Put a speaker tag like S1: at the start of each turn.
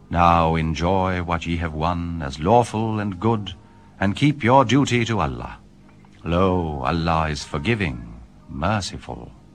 S1: Now enjoy what ye have won as lawful and good, and keep your duty to Allah. Lo, Allah is forgiving, merciful.